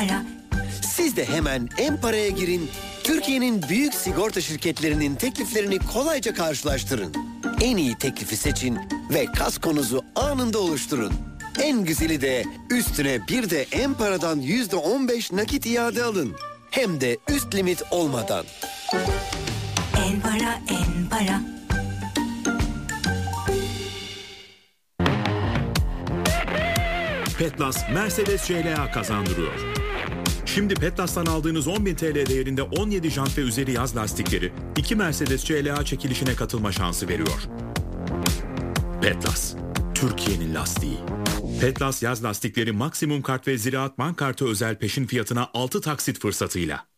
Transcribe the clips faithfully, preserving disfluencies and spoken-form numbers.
Para. Siz de hemen En-Para'ya girin. Türkiye'nin büyük sigorta şirketlerinin tekliflerini kolayca karşılaştırın. En iyi teklifi seçin ve kaskonuzu anında oluşturun. En güzeli de üstüne bir de En-Para'dan yüzde on beş nakit iade alın. Hem de üst limit olmadan. En-Para, En-Para. Petlas, Mercedes C L A kazandırıyor. Şimdi Petlas'tan aldığınız on bin T L değerinde on yedi jant ve üzeri yaz lastikleri iki Mercedes C L A çekilişine katılma şansı veriyor. Petlas, Türkiye'nin lastiği. Petlas yaz lastikleri maksimum kart ve Ziraat Bank kartı özel peşin fiyatına altı taksit fırsatıyla.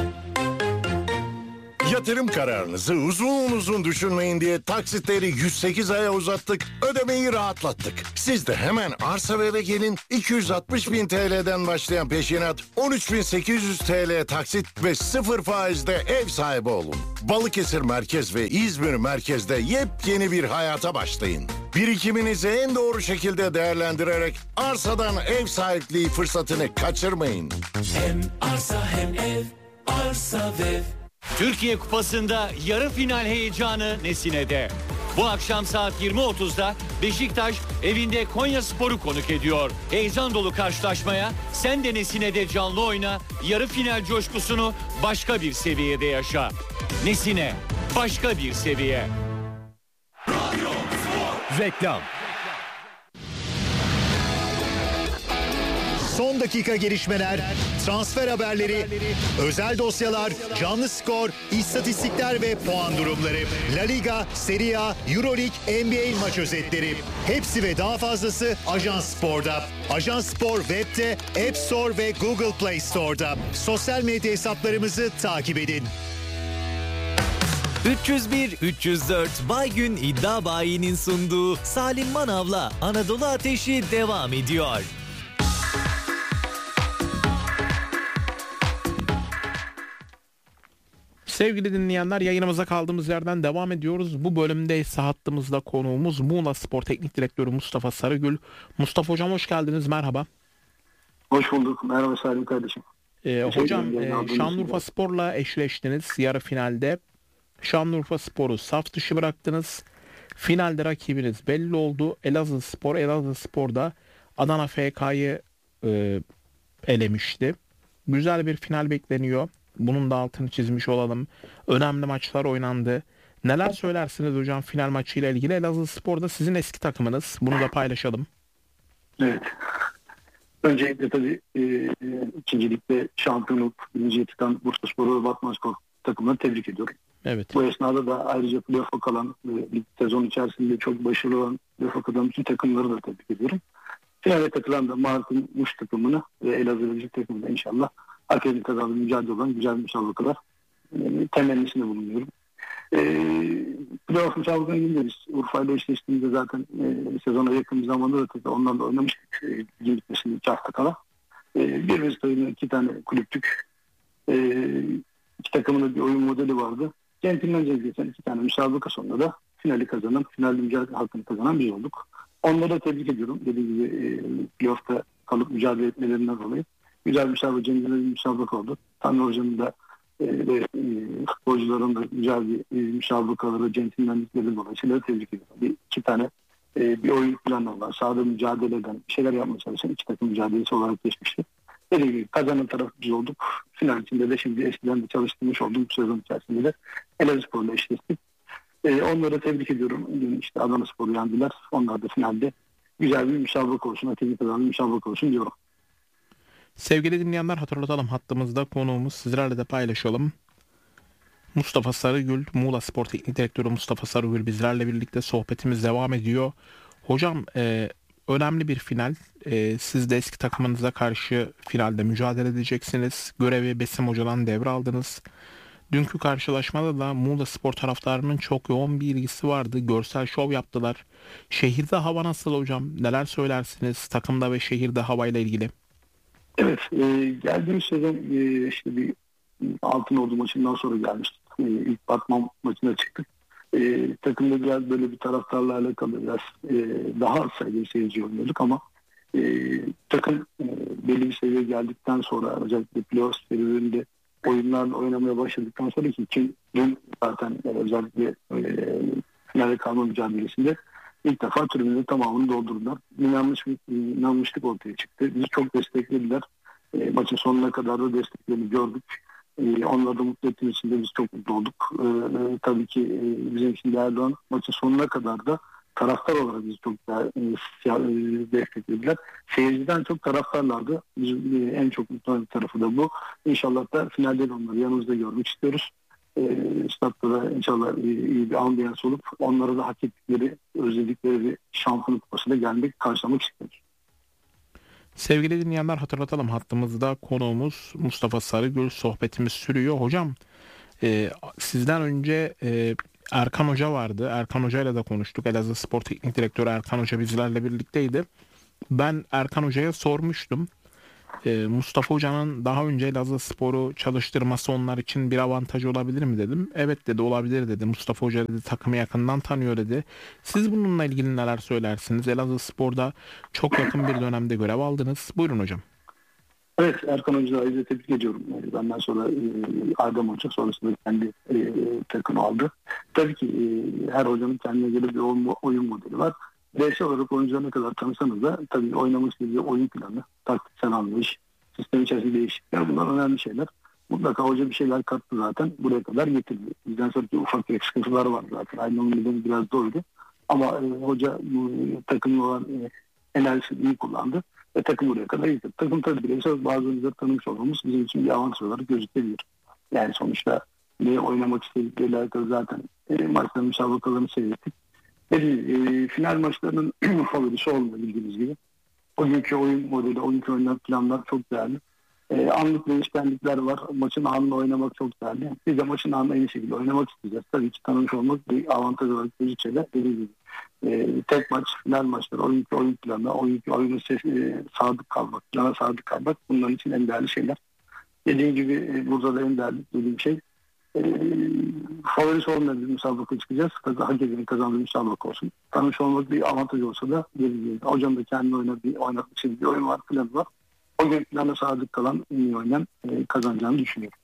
Yatırım kararınızı uzun uzun düşünmeyin diye taksitleri yüz sekiz aya uzattık, ödemeyi rahatlattık. Siz de hemen arsa ve eve gelin, iki yüz altmış bin T L'den başlayan peşinat, on üç bin sekiz yüz T L taksit ve sıfır faizde ev sahibi olun. Balıkesir Merkez ve İzmir Merkez'de yepyeni bir hayata başlayın. Birikiminizi en doğru şekilde değerlendirerek arsadan ev sahipliği fırsatını kaçırmayın. Hem arsa hem ev, arsa ve Türkiye Kupası'nda yarı final heyecanı Nesine'de. Bu akşam saat yirmi otuzda Beşiktaş evinde Konyaspor'u konuk ediyor. Heyecan dolu karşılaşmaya sen de Nesine'de canlı oyna, yarı final coşkusunu başka bir seviyede yaşa. Nesine, başka bir seviye. Reklam. Son dakika gelişmeler, transfer haberleri, özel dosyalar, canlı skor, istatistikler ve puan durumları. La Liga, Serie A, Euroleague, N B A maç özetleri. Hepsi ve daha fazlası Ajans Spor'da. Ajans Spor web'de, App Store ve Google Play Store'da. Sosyal medya hesaplarımızı takip edin. üç yüz bir üç yüz dört Baygün İddia Bayi'nin sunduğu Salim Manav'la Anadolu Ateşi devam ediyor. Sevgili dinleyenler, yayınımıza kaldığımız yerden devam ediyoruz. Bu bölümde ise hattımızda konuğumuz Muğla Spor Teknik Direktörü Mustafa Sarıgül. Mustafa Hocam hoş geldiniz, merhaba. Hoş bulduk, merhaba Salim kardeşim. Ee, hocam e, Şanlıurfa Spor'la eşleştiniz yarı finalde. Şanlıurfa Spor'u saf dışı bıraktınız. Finalde rakibiniz belli oldu. Elazığ Spor, Elazığ Spor'da Adana F K'yı e, elemişti. Güzel bir final bekleniyor. Bunun da altını çizmiş olalım. Önemli maçlar oynandı. Neler söylersiniz hocam final maçıyla ilgili? Elazığ Spor'da sizin eski takımınız. Bunu da paylaşalım. Evet. Öncelikle tabii e, ikinci ligde şampiyonluk birinciye çıkan Bursaspor ve Batmanspor takımını tebrik ediyorum. Evet. Bu esnada da ayrıca playoff'a kalan ve lig sezon içerisinde çok başarılı olan playoff'a kalan bütün takımları da tebrik ediyorum. Finale takılan da Mardin Muş takımını ve Elazığ Lig takımını da inşallah hak edip kazandığı mücadele olan güzel müsabakalar e, temennisinde bulunuyorum. E, playoff müsabakalarına gelince biz Urfa ile eşleştiğimizde zaten e, sezona yakın bir zamanda da tabii onlarla oynamıştık. E, Ligin bitmesinin iki hafta kala. E, bir Vestel'in iki tane kulüptük. E, iki takımın bir oyun modeli vardı. Centilmence geçen iki tane müsabaka sonunda da finali kazanan, finalde mücadele hakkını kazanan biz olduk. Onları da tebrik ediyorum. Dediğim gibi e, playoff'ta kalıp mücadele etmelerinden dolayı. Güzel müsabaka, centilmence bir müsabaka oldu. Tanrı Hoca'nın da e, ve e, futbolcuların da güzel bir e, müsabakaları, centilmenlikleri dolayısıyla tebrik ediyorum. Bir, iki tane e, bir oyun planı var. Sahada mücadele eden, bir şeyler yapmaya çalışan iki takım mücadelesi olarak geçmişti. Dediğim gibi kazanan taraf biz olduk. Final içinde de şimdi eskiden de çalıştırmış olduğum sezon içerisinde de Elazığspor'la eşleştik. Ee, onları tebrik ediyorum. İşte Adanaspor'u yendiler. Onlar da finalde güzel bir müsabaka olsun, atölye kazanan bir müsabaka olsun diyorum. Sevgili dinleyenler, hatırlatalım, hattımızda konuğumuz, sizlerle de paylaşalım. Mustafa Sarıgül, Muğla Spor Teknik Direktörü Mustafa Sarıgül bizlerle birlikte sohbetimiz devam ediyor. Hocam e, önemli bir final. E, siz de eski takımınıza karşı finalde mücadele edeceksiniz. Görevi Besim Hoca'dan devraldınız. Dünkü karşılaşmada da Muğla Spor taraftarının çok yoğun bir ilgisi vardı. Görsel şov yaptılar. Şehirde hava nasıl hocam? Neler söylersiniz takımda ve şehirde havayla ilgili? Evet, e, geldiğimiz sezon e, işte bir Altınordu maçından sonra gelmiştik. E, ilk Batman maçına çıktık. E, takımda biraz böyle bir taraftarla alakalı biraz e, daha az sayıda seyirci oynuyorduk ama E, takım e, belli bir seviyeye geldikten sonra özellikle playoff serilerinde oyunlarla oynamaya başladıktan sonra ki için dün zaten e, özellikle e, finale kalma mücadelesinde ilk defa tribünün tamamını doldurdular. İnanmış, inanmışlık ortaya çıktı. Bizi çok desteklediler. E, maçın sonuna kadar da desteklerini gördük. E, onları da mutlu ettiğimiz için de biz çok mutlu olduk. E, e, tabii ki e, bizim için değerli olan maçın sonuna kadar da taraftar olarak bizi çok daha e, desteklediler. Seyirciden çok taraftarlardı. Bizim e, en çok mutlu olan tarafı da bu. İnşallah da finalde de onları yanımızda görmek istiyoruz. E, statta da inşallah iyi, iyi bir ambiyans olup onlara da hak ettikleri, özledikleri bir şampiyonluk kupasıyla gelmek, karşılamak istiyoruz. Sevgili dinleyenler, hatırlatalım, hattımızda konuğumuz Mustafa Sarıgül, sohbetimiz sürüyor. Hocam e, sizden önce e, Erkan Hoca vardı. Erkan Hoca ile de konuştuk. Elazığ Spor Teknik Direktörü Erkan Hoca bizlerle birlikteydi. Ben Erkan Hoca'ya sormuştum. Ee, Mustafa Hoca'nın daha önce Elazığ Spor'u çalıştırması onlar için bir avantaj olabilir mi dedim. Evet dedi, olabilir dedi. Mustafa Hoca dedi takımı yakından tanıyor dedi. Siz bununla ilgili neler söylersiniz? Elazığ Spor'da çok yakın bir dönemde görev aldınız. Buyurun hocam. Evet, Erkan Hoca'yı tebrik ediyorum. Benden sonra e, Adem Hoca sonrasında kendi e, takımı aldı. Tabii ki e, her hocanın kendine göre bir oyun modeli var. Bireysel olarak oyuncuları ne kadar tanısanız da tabii oynamak istediği oyun planı, taktiksel anlayış, sistem içerisinde değişiklikler, bunlar önemli şeyler. Mutlaka hoca bir şeyler kattı zaten. Buraya kadar getirdi. Bizden sonraki ufak tefek sıkıntılar var zaten. Aynı nedeni biraz da oydu. Ama e, hoca bu takımla olan e, enerjisini iyi kullandı. Ve takım buraya kadar getirdi. Takım tabii bireysel bazı oyuncuları tanımış olmamız bizim için bir avantaj olarak gözükebilir. Yani sonuçta ne oynamak istedikleriyle alakalı zaten e, maçların müsabakalarını seyrettik. Dediğim e, final maçlarının favorisi olmuyor bildiğiniz gibi. O günkü oyun modeli, o günkü oynanan planlar çok değerli. E, anlık değişkenlikler var. Maçın anında oynamak çok değerli. Biz de maçın anında aynı şekilde oynamak isteyeceğiz. Tabii ki tanımış olmak bir avantaj olarak gözükçeler. Dediğim gibi e, tek maç, final maçları, o günkü oyun planına, o günkü oyunu ses, e, sadık kalmak, plana sadık kalmak bunların için en değerli şeyler. Dediğim gibi e, burada da en değerli dediğim şey E, favorisi olmayan bir müsabaka çıkacağız. Hak edenin kazandığı müsabaka olsun. Tanış olmak bir avantaj olsa da geleceğiz. Hocam da kendi oynadığı, oynatmak için bir oyun var, planı var. O gün plana sadık kalan iyi oynayan e, kazanacağını düşünüyorum.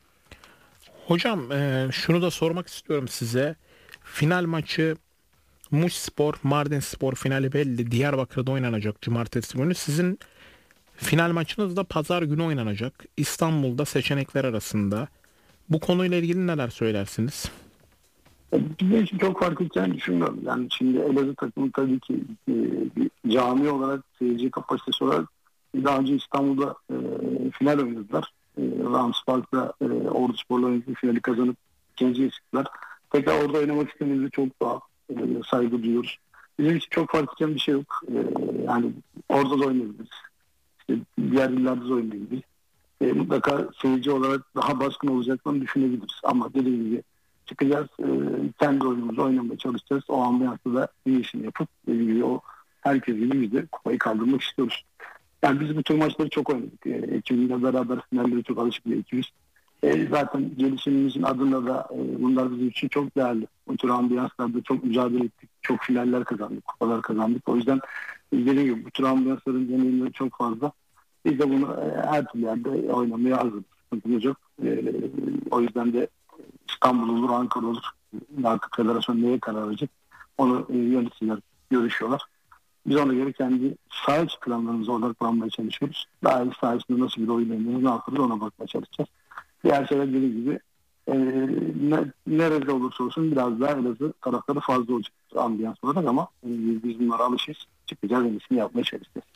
Hocam e, şunu da sormak istiyorum size. Final maçı Muş Spor, Mardin Spor finali belli. Diyarbakır'da oynanacak cumartesi günü. Sizin final maçınız da pazar günü oynanacak. İstanbul'da seçenekler arasında. Bu konuyla ilgili neler söylersiniz? Bizim için çok fark edeceğini düşünmüyorum. Yani şimdi Elazığ takımı tabii ki e, bir cami olarak, seyirci kapasitesi olarak daha önce İstanbul'da e, final oynadılar. E, Rams Park'ta e, Ordu Spor'la oynadığı finali kazanıp ikinciye çıktılar. Tekrar orada oynamak istediğimizde çok daha e, saygı duyuyoruz. Bizim için çok fark edeceğim bir şey yok. E, yani orada da oynayabiliriz. İşte diğer illerde de oynayabiliriz. E, mutlaka seyirci olarak daha baskın olacaklarını düşünebiliriz. Ama dediğim gibi çıkacağız, e, kendi oyunumuzu oynamaya çalışacağız. O ambiyansda da bir işini yapıp dediğim gibi o herkes gibi biz de kupayı kaldırmak istiyoruz. Yani biz bu tür maçları çok oynadık. E, ekibimle beraber finallere çok alışık bir ekibiz. E, zaten gelişimimizin adına da e, bunlar bizim için çok değerli. Bu tür ambiyanslarda çok mücadele ettik. Çok finaller kazandık, kupalar kazandık. O yüzden dediğim gibi bu tür ambiyansların deneyimleri çok fazla. Biz de bunu e, her türlü yerde oynamaya hazırız. Sıkıntımız yok. E, o yüzden de İstanbul olur, Ankara olur. Artık federasyon neye karar verecek? Onu e, yöneticiler görüşüyorlar. Biz ona göre kendi saha içi planlarımıza odaklanmaya çalışıyoruz. Daha iyi saha içinde nasıl bir oyun oynayacağız, ne yaparız ona bakmaya çalışacağız. Diğer şeyler dediğim gibi e, ne, nerede olursa olsun biraz daha Elazığ tarafları fazla olacak ambiyans olarak ama e, biz bunlara alışırız. Çıkacağız, en iyisini yapmaya çalışacağız.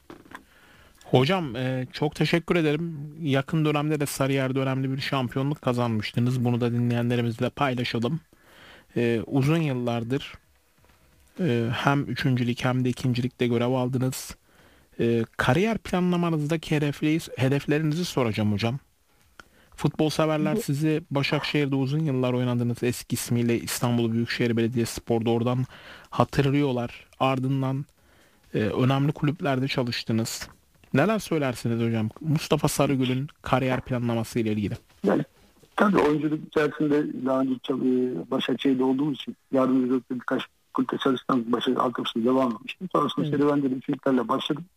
Hocam e, çok teşekkür ederim. Yakın dönemde de Sarıyer'de önemli bir şampiyonluk kazanmıştınız. Bunu da dinleyenlerimizle paylaşalım. E, uzun yıllardır e, hem üçüncülük hem de ikincilikte görev aldınız. E, kariyer planlamanızdaki hedefleri, hedeflerinizi soracağım hocam. Futbol severler sizi Başakşehir'de uzun yıllar oynadığınız eski ismiyle İstanbul Büyükşehir Belediyespor'da oradan hatırlıyorlar. Ardından e, önemli kulüplerde çalıştınız. Neler söylersiniz hocam Mustafa Sarıgül'ün kariyer planlaması ile ilgili? Yani, tabii oyunculuk içerisinde daha önce Başakşehir'de olduğum için yardımcılıkta birkaç kulüpte çalıştan Başakşehir altyapısında devam etmiştim. Sonrasında serüvenleri üçüncülüklerle başladım.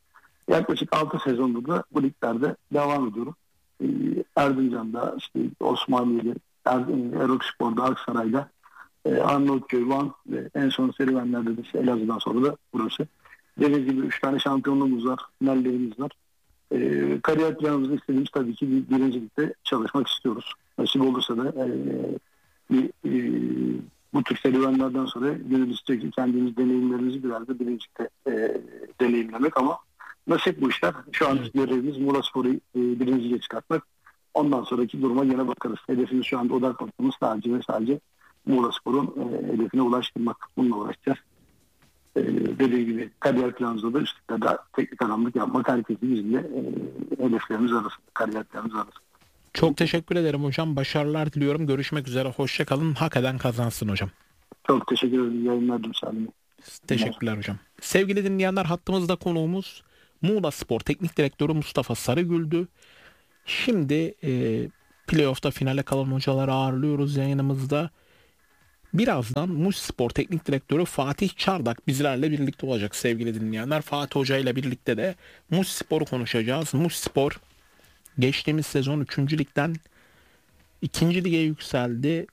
Yaklaşık altı sezondur da bu liglerde devam ediyorum. E, Erzincan'da, işte Osmaniye'de, er, Erokspor'da, Aksaray'da, e, Arnavutköy, Van ve en son serüvenlerde de işte Elazığ'dan sonra da burası. Dediğiniz gibi üç tane şampiyonluğumuz var, finallerimiz var. E, kariyer planımızda istediğimiz tabii ki bir, birincilikte çalışmak istiyoruz. Nasip olursa da e, bir, e, bu tür serüvenlerden sonra gönül istiyor ki kendimiz deneyimlerimizi biraz da birincilikte e, deneyimlemek, ama nasip bu işler. Şu an görevimiz Muğlaspor'u e, birinciliğe çıkartmak. Ondan sonraki duruma yine bakarız. Hedefimiz şu anda, odak noktamız sadece ve sadece Muğlaspor'un e, hedefine ulaştırmak. Bununla uğraşacağız. E, dediğim gibi kariyer planımızda da üstte de teknik adamlık yapmak herkesin bizimle e, hedeflerimiz arasında, kariyer planımız arasında. Çok teşekkür ederim hocam. Başarılar diliyorum. Görüşmek üzere. Hoşça kalın. Hak eden kazansın hocam. Çok teşekkür ederim. Yayınlar Salim. Teşekkürler hocam. Sevgili dinleyenler, hattımızda konuğumuz Muğlaspor Teknik Direktörü Mustafa Sarıgül'dü. Şimdi e, playoff'ta finale kalan hocaları ağırlıyoruz yayınımızda. Birazdan Muşspor Teknik Direktörü Fatih Çardak bizlerle birlikte olacak sevgili dinleyenler. Fatih Hoca ile birlikte de Muşspor'u konuşacağız. Muşspor geçtiğimiz sezon üçüncü ligden ikinci lige yükseldi.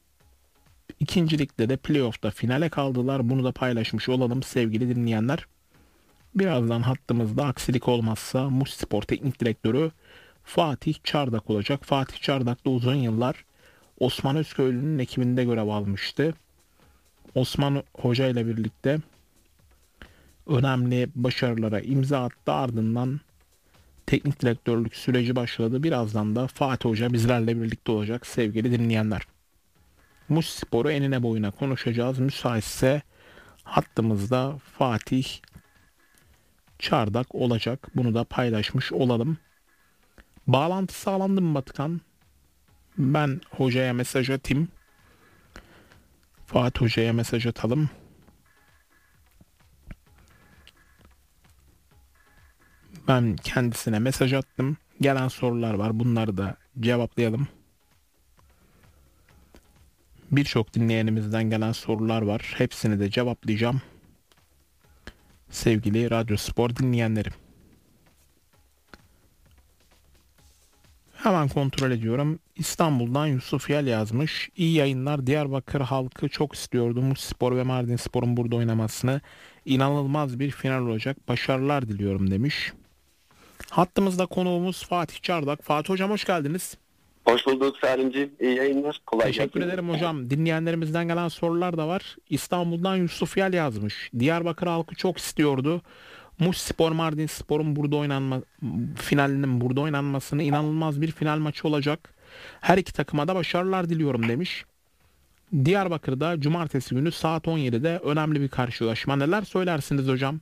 İkinci ligde de playoff'ta finale kaldılar. Bunu da paylaşmış olalım sevgili dinleyenler. Birazdan hattımızda aksilik olmazsa Muşspor Teknik Direktörü Fatih Çardak olacak. Fatih Çardak da uzun yıllar Osman Özköylü'nün ekibinde görev almıştı. Osman Hoca ile birlikte önemli başarılara imza attı. Ardından teknik direktörlük süreci başladı. Birazdan da Fatih Hoca bizlerle birlikte olacak sevgili dinleyenler. Muşspor'u enine boyuna konuşacağız. Müsaitse hattımızda Fatih Çardak olacak. Bunu da paylaşmış olalım. Bağlantı sağlandı mı Batıkan? Ben hocaya mesaj atayım. Fatih Hoca'ya mesaj atalım. Ben kendisine mesaj attım. Gelen sorular var. Bunları da cevaplayalım. Birçok dinleyenimizden gelen sorular var. Hepsini de cevaplayacağım. Sevgili Radyo Spor dinleyenlerim. Hemen kontrol ediyorum. İstanbul'dan Yusuf Yel yazmış. İyi yayınlar. Diyarbakır halkı çok istiyordu Muşspor ve Mardinspor'un burada oynamasını. İnanılmaz bir final olacak. Başarılar diliyorum demiş. Hattımızda konuğumuz Fatih Çardak. Fatih Hocam hoş geldiniz. Hoş bulduk Salimciğim. İyi yayınlar. Kolay gelsin. Teşekkür ederim hocam. Dinleyenlerimizden gelen sorular da var. İstanbul'dan Yusuf Yel yazmış. Diyarbakır halkı çok istiyordu Muşspor Mardinspor'un burada oynanma finalinin burada oynanmasını, inanılmaz bir final maçı olacak. Her iki takıma da başarılar diliyorum demiş. Diyarbakır'da cumartesi günü saat on yedide önemli bir karşılaşma. Neler söylersiniz hocam?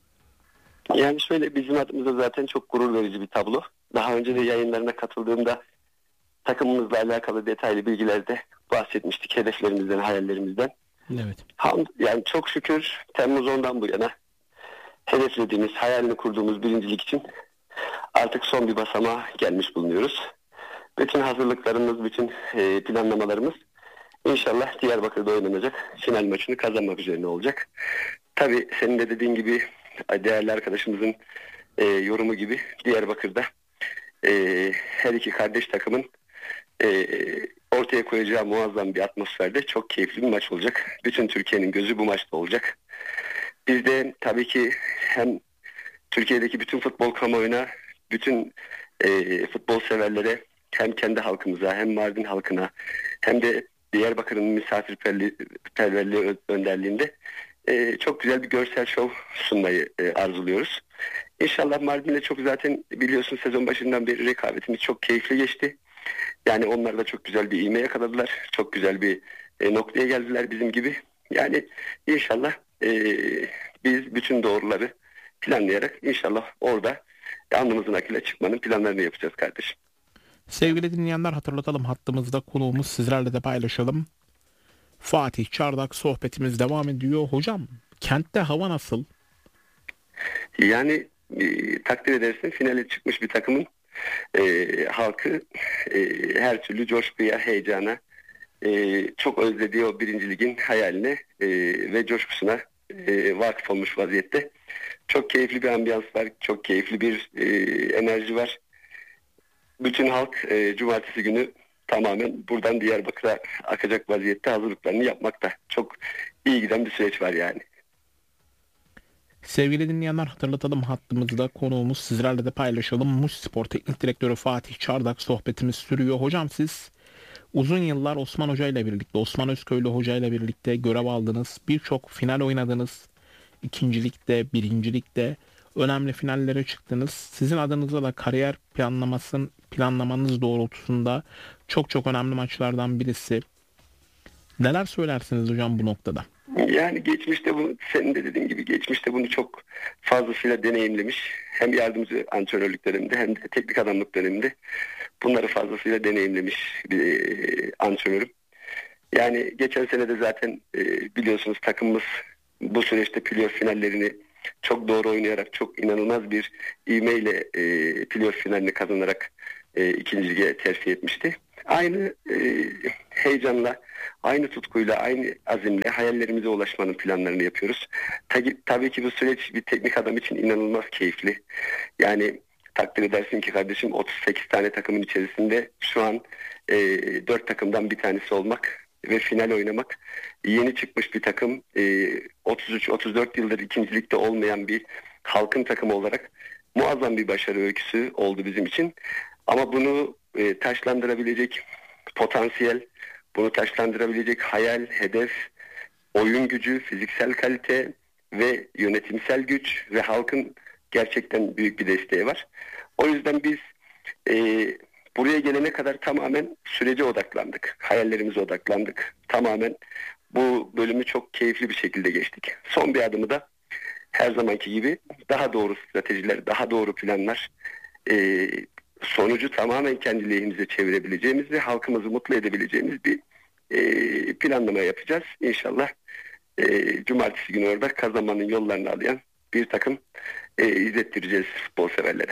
Yani şöyle, bizim adımıza zaten çok gurur verici bir tablo. Daha önce de yayınlarına katıldığımda takımımızla alakalı detaylı bilgilerde bahsetmiştik, hedeflerimizden, hayallerimizden. Evet. Yani çok şükür Temmuz ondan bu yana hedeflediğimiz, hayalini kurduğumuz birincilik için artık son bir basamağa gelmiş bulunuyoruz. Bütün hazırlıklarımız, bütün planlamalarımız İnşallah Diyarbakır'da oynanacak final maçını kazanmak üzerine olacak. Tabii senin de dediğin gibi, değerli arkadaşımızın e, yorumu gibi, Diyarbakır'da e, her iki kardeş takımın e, ortaya koyacağı muazzam bir atmosferde çok keyifli bir maç olacak. Bütün Türkiye'nin gözü bu maçta olacak. Biz de tabii ki hem Türkiye'deki bütün futbol kamuoyuna, bütün e, futbol severlere, hem kendi halkımıza, hem Mardin halkına, hem de Diyarbakır'ın misafirperverliği önderliğinde e, çok güzel bir görsel şov sunmayı e, arzuluyoruz. İnşallah Mardin'le çok, zaten biliyorsun sezon başından beri rekabetimiz çok keyifli geçti. Yani onlar da çok güzel bir ivme yakaladılar. Çok güzel bir e, noktaya geldiler bizim gibi. Yani inşallah e, biz bütün doğruları planlayarak inşallah orada alnımızın akıyla çıkmanın planlarını yapacağız kardeşim. Sevgili dinleyenler, hatırlatalım, hattımızda konuğumuz, sizlerle de paylaşalım. Fatih Çardak, sohbetimiz devam ediyor. Hocam, kentte hava nasıl? Yani e, takdir edersin, finale çıkmış bir takımın e, halkı e, her türlü coşkuya, heyecana, e, çok özlediği o birinci ligin hayaline e, ve coşkusuna e, vakıf olmuş vaziyette. Çok keyifli bir ambiyans var. Çok keyifli bir e, enerji var. Bütün halk e, cumartesi günü tamamen buradan Diyarbakır'a akacak vaziyette hazırlıklarını yapmakta. Çok iyi giden bir süreç var yani. Sevgili dinleyenler, hatırlatalım, hattımızda konuğumuz, sizlerle de paylaşalım. Muş Spor Teknik Direktörü Fatih Çardak, sohbetimiz sürüyor. Hocam, siz uzun yıllar Osman Hoca ile birlikte, Osman Özköylü Hoca ile birlikte görev aldınız. Birçok final oynadınız. İkincilikte, birincilikte önemli finallere çıktınız. Sizin adınıza da kariyer planlamasın, planlamanız doğrultusunda çok çok önemli maçlardan birisi. Neler söylersiniz hocam bu noktada? Yani geçmişte bu, senin de dediğin gibi geçmişte bunu çok fazlasıyla deneyimlemiş. Hem yardımcı antrenörlük döneminde hem de teknik adamlık döneminde bunları fazlasıyla deneyimlemiş bir antrenörüm. Yani geçen sene de zaten biliyorsunuz takımımız bu süreçte playoff finallerini çok doğru oynayarak, çok inanılmaz bir ivmeyle e, playoff finalini kazanarak e, ikinci lige terfi etmişti. Aynı e, heyecanla, aynı tutkuyla, aynı azimle hayallerimize ulaşmanın planlarını yapıyoruz. Tabii, tabii ki bu süreç bir teknik adam için inanılmaz keyifli. Yani takdir edersin ki kardeşim, otuz sekiz tane takımın içerisinde şu an e, dört takımdan bir tanesi olmak ve final oynamak. Yeni çıkmış bir takım, e, otuz üç otuz dört yıldır ikincilikte olmayan bir halkın takımı olarak muazzam bir başarı öyküsü oldu bizim için. Ama bunu e, taşlandırabilecek potansiyel, bunu taşlandırabilecek hayal, hedef, oyun gücü, fiziksel kalite ve yönetimsel güç ve halkın gerçekten büyük bir desteği var. O yüzden biz e, buraya gelene kadar tamamen sürece odaklandık. Hayallerimize odaklandık. Tamamen bu bölümü çok keyifli bir şekilde geçtik. Son bir adımı da her zamanki gibi daha doğru stratejiler, daha doğru planlar, e, sonucu tamamen kendi lehimize çevirebileceğimiz ve halkımızı mutlu edebileceğimiz bir e, planlama yapacağız. İnşallah e, cumartesi günü orada kazanmanın yollarını arayan bir takım e, izlettireceğiz futbol severlere.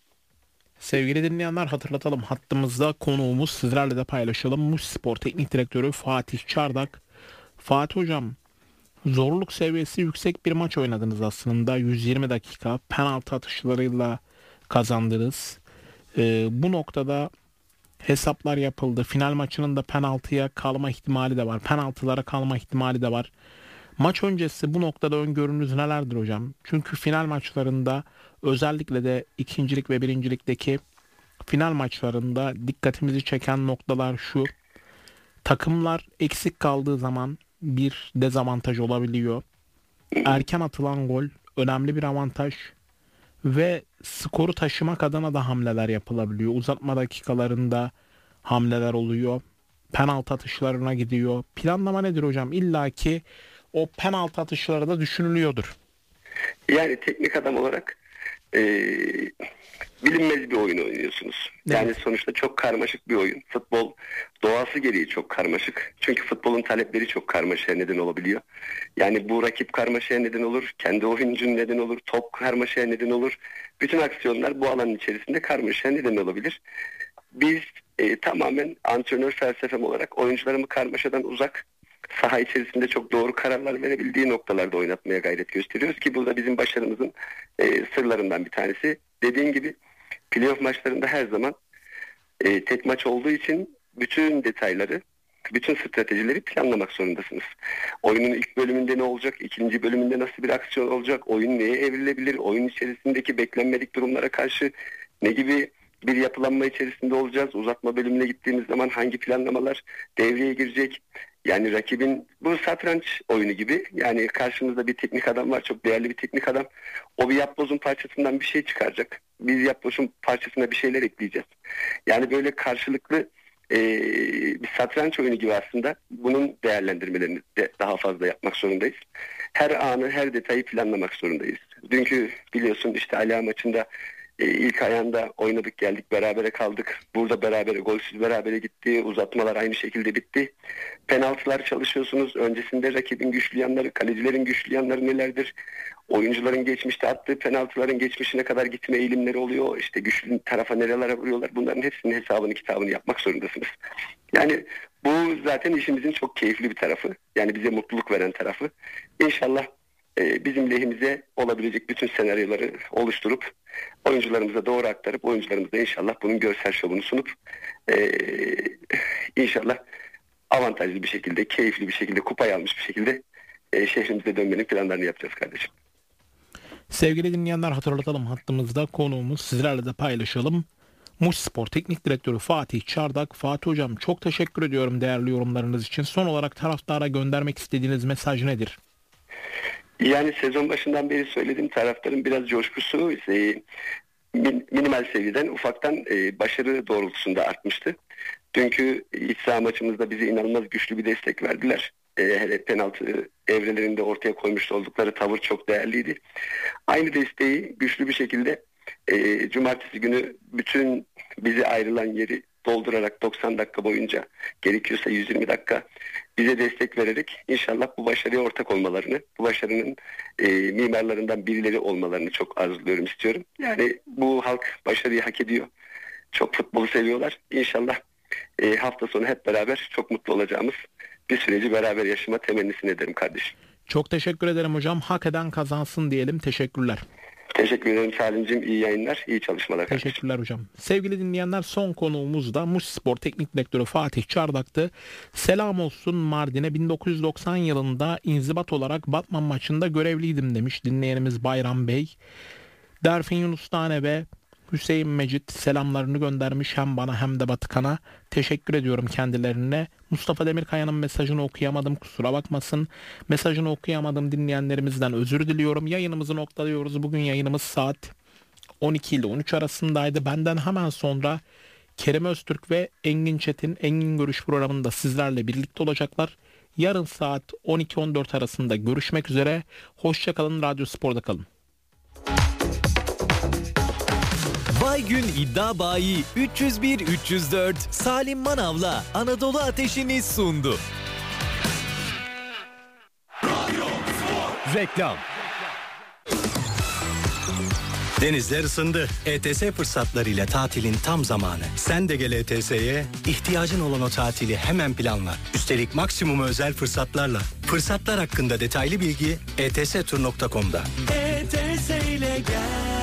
Sevgili dinleyenler, hatırlatalım, hattımızda konuğumuz, sizlerle de paylaşalım. Muş Spor Teknik Direktörü Fatih Çardak. Fatih hocam, zorluk seviyesi yüksek bir maç oynadınız aslında. yüz yirmi dakika penaltı atışlarıyla kazandınız. Ee, bu noktada hesaplar yapıldı. Final maçının da penaltıya kalma ihtimali de var. Penaltılara kalma ihtimali de var. Maç öncesi bu noktada öngörünüz nelerdir hocam? Çünkü final maçlarında, özellikle de ikincilik ve birincilikteki final maçlarında dikkatimizi çeken noktalar şu: takımlar eksik kaldığı zaman bir dezavantaj olabiliyor. Erken atılan gol önemli bir avantaj ve skoru taşımak adına da hamleler yapılabiliyor. Uzatma dakikalarında hamleler oluyor. Penaltı atışlarına gidiyor. Planlama nedir hocam? İlla ki o penaltı atışları da düşünülüyordur. Yani teknik adam olarak e, bilinmez bir oyun oynuyorsunuz. Evet. Yani sonuçta çok karmaşık bir oyun. Futbol doğası gereği çok karmaşık. Çünkü futbolun talepleri çok karmaşaya neden olabiliyor. Yani bu rakip karmaşaya neden olur, kendi oyuncunun neden olur, top karmaşaya neden olur. Bütün aksiyonlar bu alanın içerisinde karmaşaya neden olabilir. Biz e, tamamen antrenör felsefem olarak oyuncularımı karmaşadan uzak, saha içerisinde çok doğru kararlar verebildiği noktalarda oynatmaya gayret gösteriyoruz ki burada bizim başarımızın e, sırlarından bir tanesi. Dediğim gibi playoff maçlarında her zaman e, tek maç olduğu için bütün detayları, bütün stratejileri planlamak zorundasınız. Oyunun ilk bölümünde ne olacak, ikinci bölümünde nasıl bir aksiyon olacak, oyun neye evrilebilir, oyun içerisindeki beklenmedik durumlara karşı ne gibi bir yapılanma içerisinde olacağız, uzatma bölümüne gittiğimiz zaman hangi planlamalar devreye girecek. Yani rakibin, bu satranç oyunu gibi, yani karşımızda bir teknik adam var, çok değerli bir teknik adam. O bir yapbozun parçasından bir şey çıkaracak. Biz yapbozun parçasına bir şeyler ekleyeceğiz. Yani böyle karşılıklı e, bir satranç oyunu gibi aslında bunun değerlendirmelerini de daha fazla yapmak zorundayız. Her anı, her detayı planlamak zorundayız. Dünkü biliyorsun işte Ala maçında e, ilk ayağında oynadık, geldik, berabere kaldık. Burada berabere, golsüz berabere gitti. Uzatmalar aynı şekilde bitti. Penaltılar çalışıyorsunuz. Öncesinde rakibin güçlü yanları, kalecilerin güçlü yanları nelerdir? Oyuncuların geçmişte attığı penaltıların geçmişine kadar gitme eğilimleri oluyor. İşte güçlü tarafa nerelere vuruyorlar. Bunların hepsinin hesabını, kitabını yapmak zorundasınız. Yani bu zaten işimizin çok keyifli bir tarafı. Yani bize mutluluk veren tarafı. İnşallah e, bizim lehimize olabilecek bütün senaryoları oluşturup oyuncularımıza doğru aktarıp oyuncularımıza inşallah bunun görsel şovunu sunup e, inşallah avantajlı bir şekilde, keyifli bir şekilde, kupayı almış bir şekilde e, şehrimize dönmenin planlarını yapacağız kardeşim. Sevgili dinleyenler, hatırlatalım, hattımızda konuğumuz, sizlerle de paylaşalım. Muş Spor Teknik Direktörü Fatih Çardak. Fatih Hocam, çok teşekkür ediyorum değerli yorumlarınız için. Son olarak taraftara göndermek istediğiniz mesaj nedir? Yani sezon başından beri söylediğim, taraftarın biraz coşkusu e, min, minimal seviyeden ufaktan e, başarı doğrultusunda artmıştı. Dünkü iç saha maçımızda bize inanılmaz güçlü bir destek verdiler. E, hele penaltı evrelerinde ortaya koymuş oldukları tavır çok değerliydi. Aynı desteği güçlü bir şekilde e, cumartesi günü bütün bize ayrılan yeri doldurarak doksan dakika boyunca, gerekiyorsa yüz yirmi dakika bize destek vererek inşallah bu başarıya ortak olmalarını, bu başarının e, mimarlarından birileri olmalarını çok arzuluyorum, istiyorum. Yani bu halk başarıyı hak ediyor. Çok futbolu seviyorlar. İnşallah e, hafta sonu hep beraber çok mutlu olacağımız bir süreci beraber yaşama temennisini ederim kardeşim. Çok teşekkür ederim hocam. Hak eden kazansın diyelim. Teşekkürler. Teşekkür ederim Salim'ciğim. İyi yayınlar, iyi çalışmalar. Teşekkürler kardeşim. Hocam. Sevgili dinleyenler, son konuğumuz da Muş Spor Teknik Direktörü Fatih Çardak'tı. Selam olsun Mardin'e, bin dokuz yüz doksan yılında inzibat olarak Batman maçında görevliydim demiş dinleyenimiz Bayram Bey. Derfin Yunus Tane ve Hüseyin Mecit selamlarını göndermiş hem bana hem de Batıkan'a. Teşekkür ediyorum kendilerine. Mustafa Demirkaya'nın mesajını okuyamadım, kusura bakmasın. Mesajını okuyamadım dinleyenlerimizden özür diliyorum. Yayınımızı noktalıyoruz. Bugün yayınımız saat on iki ile on üç arasındaydı. Benden hemen sonra Kerem Öztürk ve Engin Çetin Engin Görüş programında sizlerle birlikte olacaklar. Yarın saat on iki on dört arasında görüşmek üzere. Hoşça kalın, Radyo Spor'da kalın. Baygün İddia Bayi üç yüz bir üç yüz dört Salim Manav'la Anadolu Ateşi'ni sundu. Reklam. Denizler ısındı. E T S fırsatlarıyla tatilin tam zamanı. Sen de gel E T S'ye, ihtiyacın olan o tatili hemen planla. Üstelik maksimum özel fırsatlarla. Fırsatlar hakkında detaylı bilgi e t s tur nokta com'da. E T S ile gel.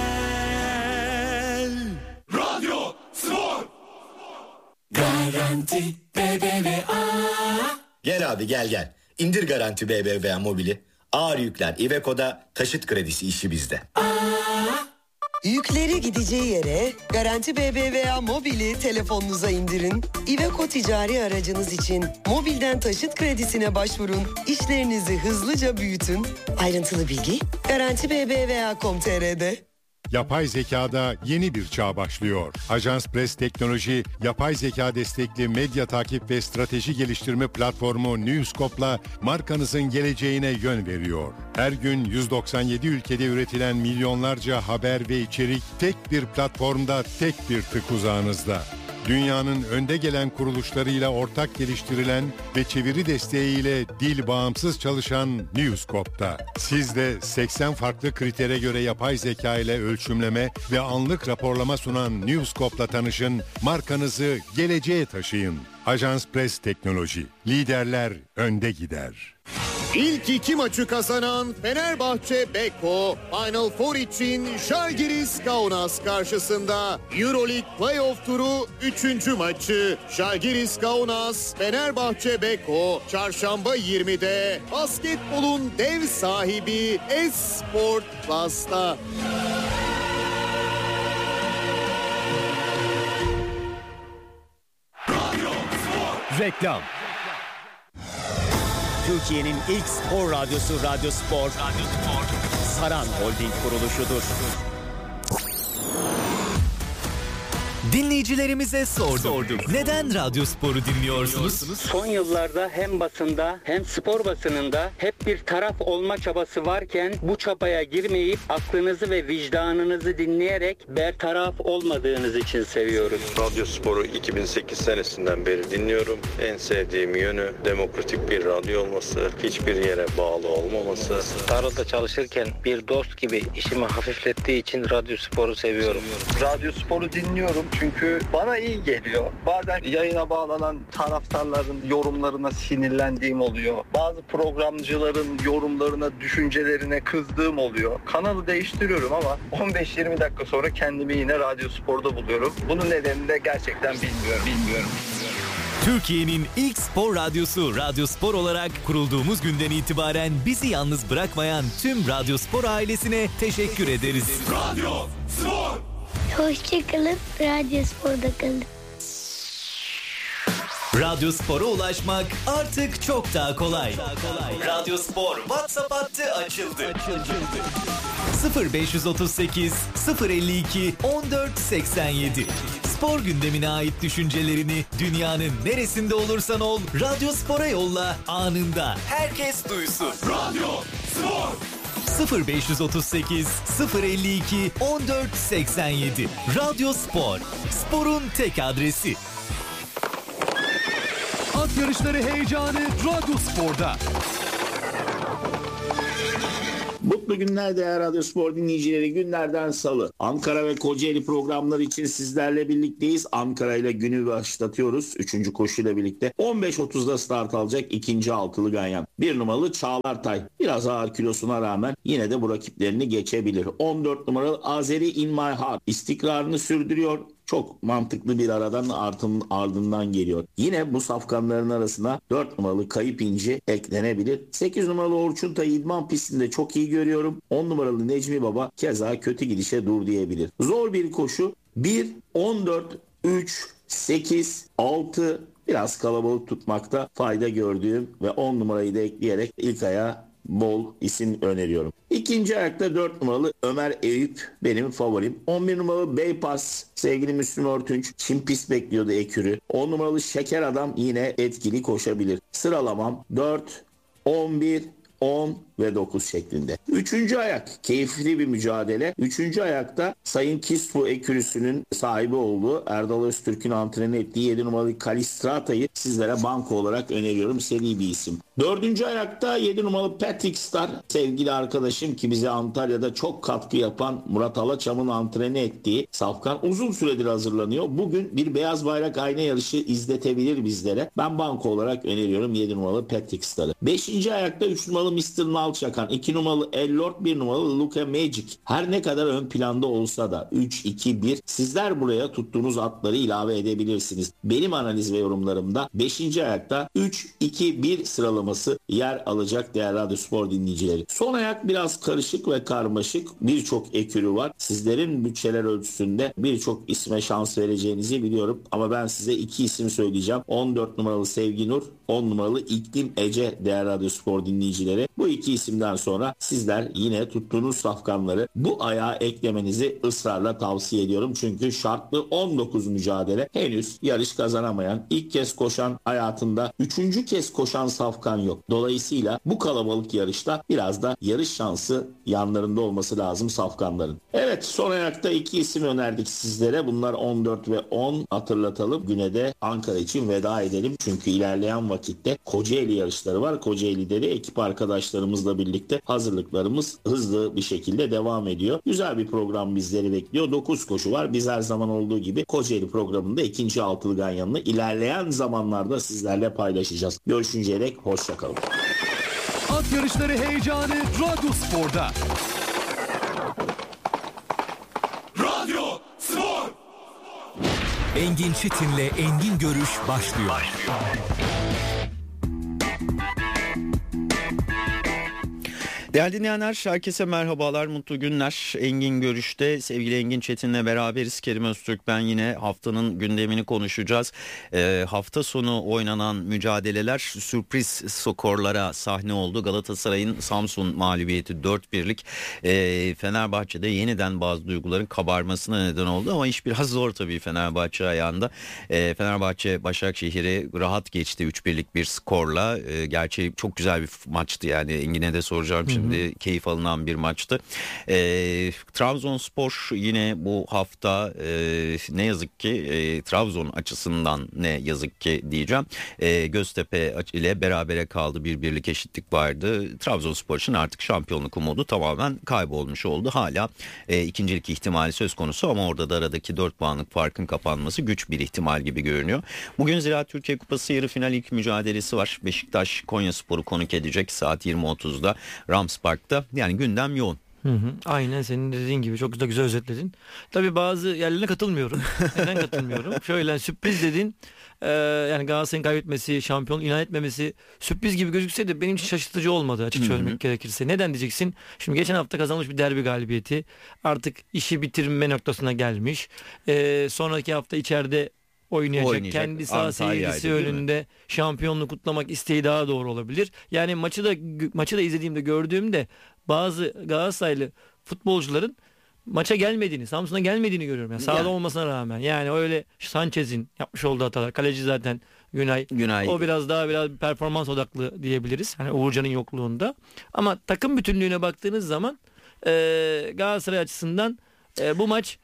Radyo Spor. Garanti B B V A. Gel abi gel gel. İndir Garanti B B V A mobili. Ağır yükler Iveco'da, taşıt kredisi işi bizde. Yükleri gideceği yere Garanti B B V A mobili telefonunuza indirin. Iveco ticari aracınız için mobilden taşıt kredisine başvurun. İşlerinizi hızlıca büyütün. Ayrıntılı bilgi garanti b b v a nokta com nokta t r'de. Yapay zekada yeni bir çağ başlıyor. Ajans Press Teknoloji, yapay zeka destekli medya takip ve strateji geliştirme platformu Newscope'la markanızın geleceğine yön veriyor. Her gün yüz doksan yedi ülkede üretilen milyonlarca haber ve içerik tek bir platformda, tek bir tık uzağınızda. Dünyanın önde gelen kuruluşlarıyla ortak geliştirilen ve çeviri desteğiyle dil bağımsız çalışan Newscope'da. Siz de seksen farklı kritere göre yapay zeka ile ölçümleme ve anlık raporlama sunan Newscope'la tanışın, markanızı geleceğe taşıyın. Ajans Press Teknoloji, liderler önde gider. İlk iki maçı kazanan Fenerbahçe Beko, Final Four için Žalgiris Kaunas karşısında. Euroleague Playoff Turu üçüncü maçı. Žalgiris Kaunas, Fenerbahçe Beko, Çarşamba yirmide basketbolun dev sahibi Esport Plus'ta. Reklam. Türkiye'nin ilk spor radyosu Radyo Spor, Radyo Spor. Saran Holding kuruluşudur. Dinleyicilerimize sorduk. sorduk. Neden Radyo Spor'u dinliyorsunuz? Son yıllarda hem basında hem spor basınında hep bir taraf olma çabası varken bu çabaya girmeyip aklınızı ve vicdanınızı dinleyerek bertaraf olmadığınız için seviyoruz. Radyo Spor'u iki bin sekiz senesinden beri dinliyorum. En sevdiğim yönü demokratik bir radyo olması, hiçbir yere bağlı olmaması. Tarlada çalışırken bir dost gibi işimi hafiflettiği için Radyo Spor'u seviyorum. Radyo Spor'u dinliyorum. Çünkü bana iyi geliyor. Bazen yayına bağlanan taraftarların yorumlarına sinirlendiğim oluyor. Bazı programcıların yorumlarına, düşüncelerine kızdığım oluyor. Kanalı değiştiriyorum ama on beş yirmi dakika sonra kendimi yine Radyo Spor'da buluyorum. Bunun nedenini de gerçekten bilmiyorum. Bilmiyorum. Türkiye'nin ilk spor radyosu Radyo Spor olarak kurulduğumuz günden itibaren bizi yalnız bırakmayan tüm Radyo Spor ailesine teşekkür ederiz. Radyo Spor. Hoşçakalın, Radyo Spor'da kalın. Radyo Spor'a ulaşmak artık çok daha kolay. Radyo Spor WhatsApp hattı açıldı. sıfır beş otuz sekiz sıfır elli iki on dört seksen yedi. Spor gündemine ait düşüncelerini dünyanın neresinde olursan ol Radyo Spor'a yolla, anında herkes duysun. Radyo Spor. sıfır beş otuz sekiz sıfır elli iki on dört seksen yedi. Radyo Spor, sporun tek adresi. At yarışları heyecanı Radyo Spor'da. Mutlu günler değerli Radyo Spor dinleyicileri. Günlerden salı. Ankara ve Kocaeli programları için sizlerle birlikteyiz. Ankara ile günü başlatıyoruz. Üçüncü koşuyla birlikte. on beş otuzda start alacak ikinci altılı ganyan. Bir numaralı Çağlar Tay. Biraz ağır kilosuna rağmen yine de bu rakiplerini geçebilir. on dört numaralı Azeri In My Heart. İstikrarını sürdürüyor. Çok mantıklı bir aradan artın, ardından geliyor. Yine bu safkanların arasına dört numaralı Kayıp İnci eklenebilir. sekiz numaralı Orçun Tay idman pistinde çok iyi görüyorum. on numaralı Necmi Baba keza kötü gidişe dur diyebilir. Zor bir koşu. bir, on dört, üç, sekiz, altı biraz kalabalık tutmakta fayda gördüğüm ve on numarayı da ekleyerek ilk ayağa bol isim öneriyorum. İkinci ayakta dört numaralı Ömer Eyüp benim favorim. on bir numaralı Beypass sevgili Müslüm Örtünç. Çin pist bekliyordu ekürü. on numaralı Şeker Adam yine etkili koşabilir. Sıralamam dört, on bir, on ve dokuz şeklinde. Üçüncü ayak keyifli bir mücadele. Üçüncü ayakta Sayın Kispu ekürüsünün sahibi olduğu Erdal Öztürk'ün antrenör ettiği yedi numaralı Kalistrata'yı sizlere banko olarak öneriyorum. Seri bir isim. Dördüncü ayakta yedi numaralı Patrick Star sevgili arkadaşım ki bize Antalya'da çok katkı yapan Murat Alaçam'ın antrenör ettiği safkan uzun süredir hazırlanıyor. Bugün bir beyaz bayrak ayna yarışı izletebilir bizlere. Ben banko olarak öneriyorum yedi numaralı Patrick Star'ı. Beşinci ayakta üç numaralı mister Nalçakan, iki numaralı Ellord, bir numaralı Luka Magic. Her ne kadar ön planda olsa da üç, iki, bir sizler buraya tuttuğunuz atları ilave edebilirsiniz. Benim analiz ve yorumlarımda beşinci ayakta üç, iki, bir sıralaması yer alacak değerli Radyo Spor dinleyicileri. Son ayak biraz karışık ve karmaşık. Birçok ekürü var. Sizlerin bütçeler ölçüsünde birçok isme şans vereceğinizi biliyorum. Ama ben size iki isim söyleyeceğim. on dört numaralı Sevgi Nur, on numaralı İklim Ece değerli Radyo Spor dinleyicileri. Bu iki isimden sonra sizler yine tuttuğunuz safkanları bu ayağa eklemenizi ısrarla tavsiye ediyorum. Çünkü şartlı on dokuz mücadele, henüz yarış kazanamayan, ilk kez koşan, hayatında üçüncü kez koşan safkan yok. Dolayısıyla bu kalabalık yarışta biraz da yarış şansı yanlarında olması lazım safkanların. Evet, son ayakta iki isim önerdik sizlere. Bunlar on dört ve on, hatırlatalım. Güne de Ankara için veda edelim. Çünkü ilerleyen vakitte Kocaeli yarışları var. Kocaeli'de de ekip arkadaşlarımızla birlikte hazırlıklarımız hızlı bir şekilde devam ediyor. Güzel bir program bizleri bekliyor. dokuz koşu var. Biz her zaman olduğu gibi Kocaeli programında ikinci altılı ganyanını ilerleyen zamanlarda sizlerle paylaşacağız. Görüşünceye dek hoşçakalın. At yarışları heyecanı Radyo Spor'da. Radyo Spor. Engin Çetin'le Engin Görüş başlıyor. başlıyor. Değerli dinleyenler, herkese merhabalar, mutlu günler. Engin Görüş'te sevgili Engin Çetin'le beraberiz. Kerim Öztürk ben, yine haftanın gündemini konuşacağız. Ee, hafta sonu oynanan mücadeleler sürpriz skorlara sahne oldu. Galatasaray'ın Samsun mağlubiyeti dört birlik. Ee, Fenerbahçe'de yeniden bazı duyguların kabarmasına neden oldu. Ama iş biraz zor tabii Fenerbahçe ayağında. Ee, Fenerbahçe Başakşehir'i rahat geçti üç birlik bir skorla. Ee, gerçi çok güzel bir maçtı yani. Engin'e de soracağım şimdi. izlendi, hı hı. keyif alınan bir maçtı. E, Trabzonspor yine bu hafta e, ne yazık ki e, Trabzon açısından ne yazık ki diyeceğim. E, Göztepe ile berabere kaldı, bir birlik eşitlik vardı. Trabzonspor için artık şampiyonluk umudu tamamen kaybolmuş oldu. Hala e, ikincilik ihtimali söz konusu ama orada da aradaki dört puanlık farkın kapanması güç bir ihtimal gibi görünüyor. Bugün Ziraat Türkiye Kupası yarı final ilk mücadelesi var. Beşiktaş Konyaspor'u konuk edecek saat yirmi otuzda Rams Park'ta. Yani gündem yoğun. Hı hı. Aynen senin dediğin gibi çok da güzel özetledin. Tabii bazı yerlerine katılmıyorum. Neden katılmıyorum? Şöyle sürpriz dedin. Ee, yani Galatasaray'ın kaybetmesi, şampiyon ilan etmemesi sürpriz gibi gözükse de benim için şaşırtıcı olmadı açık söylemek Hı-hı. gerekirse. Neden diyeceksin? Şimdi geçen hafta kazanmış bir derbi galibiyeti. Artık işi bitirme noktasına gelmiş. Ee, sonraki hafta içeride oynayacak. Oynayacak. Kendi saha seyircisi önünde şampiyonluğu kutlamak isteği daha doğru olabilir. Yani maçı da maçı da izlediğimde gördüğümde bazı Galatasaraylı futbolcuların maça gelmediğini, Samsun'a gelmediğini görüyorum. Yani sahada yani. olmasına rağmen. Yani öyle Sanchez'in yapmış olduğu hatalar. Kaleci zaten Günay. Günay. O biraz daha biraz performans odaklı diyebiliriz. Hani Uğurcan'ın yokluğunda. Ama takım bütünlüğüne baktığınız zaman e, Galatasaray açısından e, bu maç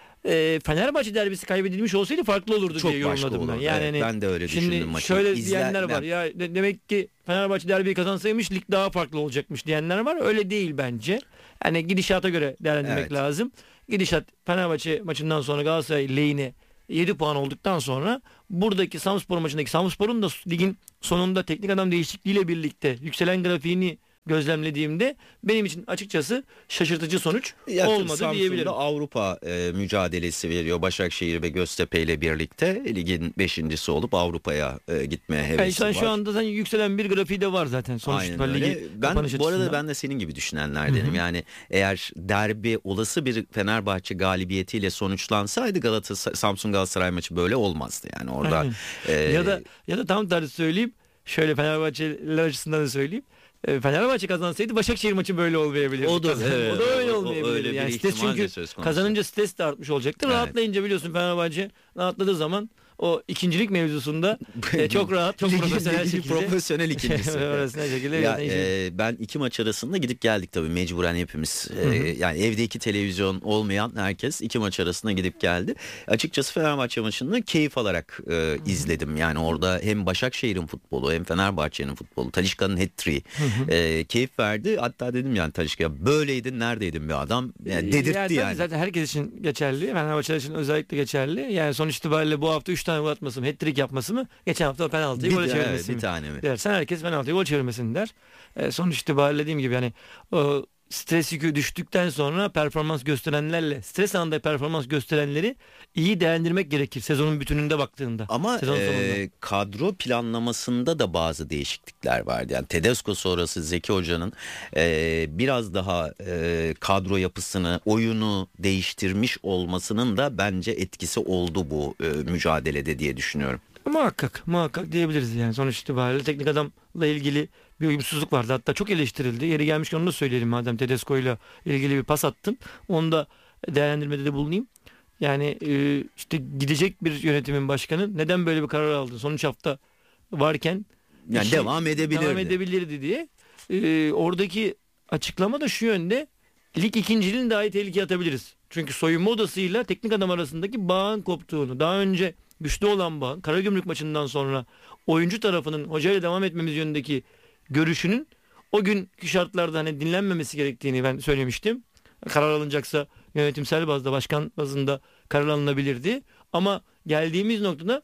e, Fenerbahçe derbisi kaybedilmiş olsaydı farklı olurdu Çok diye yorumladım olurdu. ben. Yani evet, hani, ben de öyle şimdi düşündüm maçı. Şöyle İzler, diyenler var. ben... Ya de, demek ki Fenerbahçe derbiyi kazansaymış lig daha farklı olacakmış diyenler var. Öyle değil bence. Yani gidişata göre değerlendirmek evet. lazım. Gidişat Fenerbahçe maçından sonra Galatasaray lehine yedi puan olduktan sonra buradaki Samspor maçındaki Samspor'un da ligin sonunda teknik adam değişikliğiyle birlikte yükselen grafiğini gözlemlediğimde benim için açıkçası şaşırtıcı sonuç ya, olmadı Samsun'da diyebilirim. Avrupa e, mücadelesi veriyor Başakşehir ve Göztepe ile birlikte ligin beşincisi olup Avrupa'ya e, gitmeye hevesi yani var. Şu anda zaten yükselen bir grafiği de var zaten sonuçta ligi. Ben bu arada ben de senin gibi düşünenlerdenim. Hı-hı. Yani eğer derbi olası bir Fenerbahçe galibiyetiyle sonuçlansaydı Galatasaray Samsun Galatasaray maçı böyle olmazdı yani orada. E, ya da ya da tam tersi söyleyeyim. Şöyle Fenerbahçeliler açısından da söyleyeyim. Fenerbahçe kazansaydı Başakşehir maçı böyle olmayabilirdi. O da, evet, o da öyle o, olmayabilirdi. O öyle yani bir stres çünkü kazanınca stres de artmış olacaktır. Evet. Rahatlayınca biliyorsun Fenerbahçe rahatladığı zaman o ikincilik mevzusunda e, çok rahat, çok profesyonel şekilde. Profesyonel ikincisi. profesyonel şekilde. Ya, e, ben iki maç arasında gidip geldik tabii mecburen hepimiz. E, yani evde iki televizyon olmayan herkes iki maç arasında gidip geldi. Açıkçası Fenerbahçe maçını keyif alarak e, izledim. Yani orada hem Başakşehir'in futbolu hem Fenerbahçe'nin futbolu. Talisca'nın hat-trick'i e, keyif verdi. Hatta dedim yani Talisca böyleydin neredeydin bir adam. Yani dedirtti yani. yani. Zaten herkes için geçerli. Fenerbahçe için özellikle geçerli. Yani sonuç itibariyle bu hafta üç tane gol atması mı, hat-trick yapması mı, geçen hafta penaltıyı gol çevirmesi evet, mi? Bir tane mi? Dersen herkes penaltıyı gol çevirmesini der. E, sonuç itibariyle dediğim gibi yani o stres yükü düştükten sonra performans gösterenlerle stres anında performans gösterenleri iyi değerlendirmek gerekir sezonun bütününde baktığında. Ama e, kadro planlamasında da bazı değişiklikler vardı. Yani Tedesco sonrası Zeki Hoca'nın e, biraz daha e, kadro yapısını, oyunu değiştirmiş olmasının da bence etkisi oldu bu e, mücadelede diye düşünüyorum. Muhakkak, muhakkak diyebiliriz yani sonuç itibariyle teknik adamla ilgili bir uyumsuzluk vardı. Hatta çok eleştirildi. Yeri gelmişken onu da söyleyelim madem Tedesco ile ilgili bir pas attım. Onu da değerlendirmede de bulunayım. Yani e, işte gidecek bir yönetimin başkanı neden böyle bir karar aldı? Sonuç hafta varken yani devam edebilirdi. Devam edebilirdi diye. E, oradaki açıklama da şu yönde. Lig ikinciliğini dahi tehlikeye atabiliriz. Çünkü soyunma odasıyla teknik adam arasındaki bağın koptuğunu, daha önce güçlü olan bağın Karagümrük maçından sonra oyuncu tarafının hocayla devam etmemiz yönündeki görüşünün o günkü şartlarda hani dinlenmemesi gerektiğini ben söylemiştim. Karar alınacaksa yönetimsel bazda, başkan bazında karar alınabilirdi. Ama geldiğimiz noktada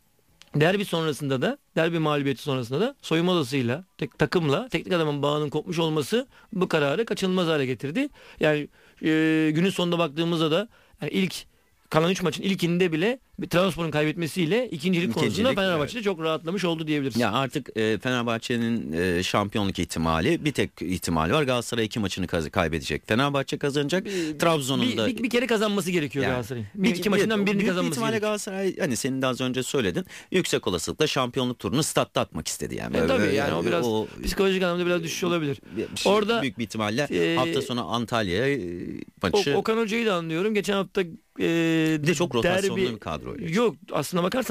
derbi sonrasında da, derbi mağlubiyeti sonrasında da soyunma odasıyla, tek, takımla teknik adamın bağının kopmuş olması bu kararı kaçınılmaz hale getirdi. Yani e, günün sonunda baktığımızda da yani ilk kalan üç maçın ilkinde bile Trabzonspor'un kaybetmesiyle ikincilik, ikincilik konusunda Fenerbahçe'de evet. çok rahatlamış oldu diyebiliriz. Ya artık e, Fenerbahçe'nin e, şampiyonluk ihtimali bir tek ihtimali var. Galatasaray iki maçını kaz- kaybedecek. Fenerbahçe kazanacak. Bir, Trabzon'un bir, da bir, bir kere kazanması gerekiyor yani, Galatasaray'ın. Bir, iki bir, maçından birini büyük kazanması ihtimalle gerekiyor. Galatasaray hani senin de az önce söyledin. Yüksek olasılıkla şampiyonluk turunu statta atmak istedi yani. E, tabii yani, yani o biraz o, psikolojik anlamda biraz düşüş olabilir. Şey, Orada büyük bir ihtimalle e, hafta sonu Antalya maçı. O, Okan Hoca'yı da anlıyorum. Geçen hafta e, bir de çok rotasyonlu derbi, bir kadro. Yok aslına bakarsan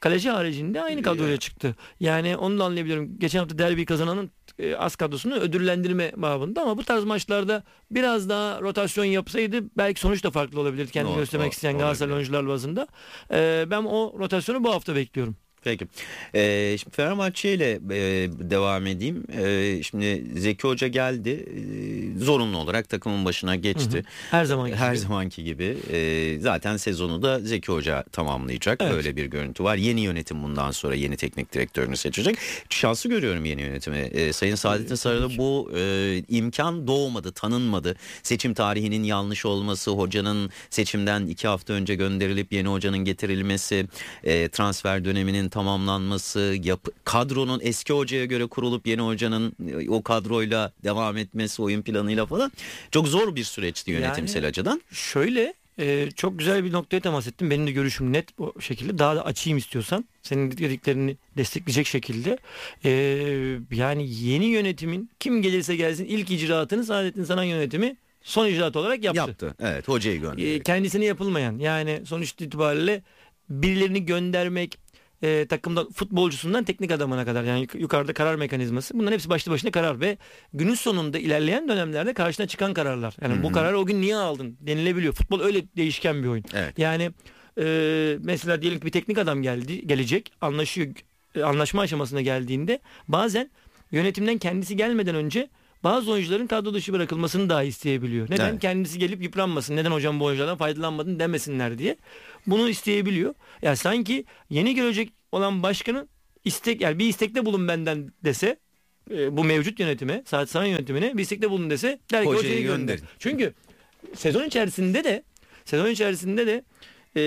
kaleci haricinde aynı kadroyla çıktı. Yani onu da anlayabiliyorum. Geçen hafta derbi kazananın e, az kadrosunu ödüllendirme babında, ama bu tarz maçlarda biraz daha rotasyon yapsaydı belki sonuç da farklı olabilirdi. Kendini Doğru, göstermek doğru, isteyen Galatasaray oyuncular bazında. E, ben o rotasyonu bu hafta bekliyorum. Peki. Ee, şimdi Fenerbahçe ile e, devam edeyim. E, şimdi Zeki Hoca geldi. E, zorunlu olarak takımın başına geçti. Hı hı. Her zamanki Her gibi. zamanki gibi. E, zaten sezonu da Zeki Hoca tamamlayacak. Evet. Böyle bir görüntü var. Yeni yönetim bundan sonra yeni teknik direktörünü seçecek. Şansı görüyorum yeni yönetimi. E, Sayın Saadettin Sarı'da bu e, imkan doğmadı, tanınmadı. Seçim tarihinin yanlış olması, hocanın seçimden iki hafta önce gönderilip yeni hocanın getirilmesi, e, transfer döneminin tamamlanması, yapı, kadronun eski hocaya göre kurulup yeni hocanın o kadroyla devam etmesi, oyun planıyla falan çok zor bir süreçti yönetimsel Yani açıdan. Şöyle e, çok güzel bir noktaya temas ettim. Benim de görüşüm net bu şekilde. Daha da açayım istiyorsan. Senin dediklerini destekleyecek şekilde. E, yani yeni yönetimin kim gelirse gelsin ilk icraatını Saadettin Saran yönetimi son icraat olarak yaptı. Yaptı. Evet, hocayı gönderdi. E, kendisine yapılmayan, yani sonuç itibariyle birilerini göndermek, E, takımda futbolcusundan teknik adamına kadar, yani yuk- yukarıda karar mekanizması, bunların hepsi başlı başına karar ve günün sonunda ilerleyen dönemlerde karşına çıkan kararlar. Yani Hı hı. bu kararı o gün niye aldın denilebiliyor. Futbol öyle değişken bir oyun. Evet. Yani e, mesela diyelim ki bir teknik adam geldi, gelecek, anlaşıyor, e, anlaşma aşamasına geldiğinde bazen yönetimden kendisi gelmeden önce bazı oyuncuların kadro dışı bırakılmasını dahi isteyebiliyor. Neden? Evet. Kendisi gelip yıpranmasın. Neden hocam bu oyunculardan faydalanmadın demesinler diye. Bunu isteyebiliyor. Yani sanki yeni gelecek olan başkanın istek, yani bir istekte bulun benden dese, e, bu mevcut yönetime, Saadettin Saran yönetimine bir istekte bulun dese, der ki Hocayı hocayı gönder. gönderin. Çünkü sezon içerisinde de sezon içerisinde de e,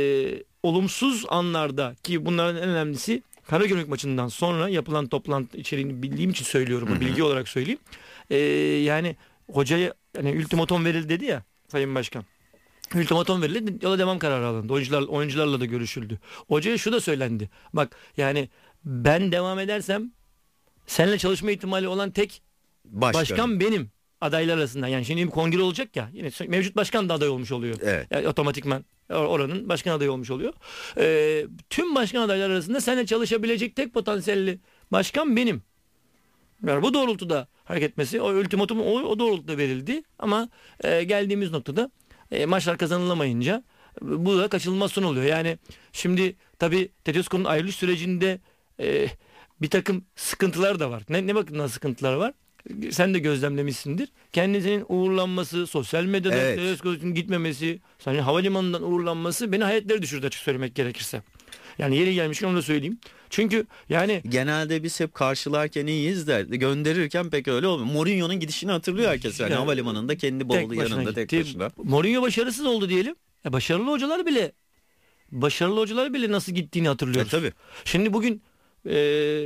olumsuz anlarda, ki bunların en önemlisi Karagümrük maçından sonra yapılan toplantı içeriğini bildiğim için söylüyorum. Bu bilgi olarak söyleyeyim. Ee, yani hocaya hani ultimatom verildi dedi ya Sayın Başkan. Ultimatom verildi, yola devam kararı alındı. Oyuncular, oyuncularla da görüşüldü. Hocaya şu da söylendi. Bak yani ben devam edersem seninle çalışma ihtimali olan tek Başkan. başkan benim adaylar arasında. Yani şimdi bir kongre olacak ya. Yine mevcut başkan da aday olmuş oluyor. Evet. Yani otomatikman oranın başkan adayı olmuş oluyor. Ee, tüm başkan adaylar arasında seninle çalışabilecek tek potansiyelli başkan benim. Yani bu doğrultuda hareket etmesi, o ultimatum o, o doğrultuda verildi. Ama e, geldiğimiz noktada e, maçlar kazanılamayınca e, bu da kaçınılmaz son oluyor. Yani şimdi tabii Tedesco'nun ayrılış sürecinde e, bir takım sıkıntılar da var. Ne, ne bakımdan sıkıntılar var? Sen de gözlemlemişsindir. Kendisinin uğurlanması, sosyal medyada Evet. Tedesco'nun gitmemesi, hani havalimanından uğurlanması beni hayatlere düşürdü açık söylemek gerekirse. Yani yeri gelmişken onu da söyleyeyim. Çünkü yani genelde biz hep karşılarken iyiyiz de gönderirken pek öyle olmuyor. Mourinho'nun gidişini hatırlıyor herkes. Yani Yani havalimanında kendi tek bavulu başına yanında gitti. tek başına. Mourinho başarısız oldu diyelim. E başarılı hocalar bile başarılı hocalar bile nasıl gittiğini hatırlıyoruz. E, tabii. Şimdi bugün e,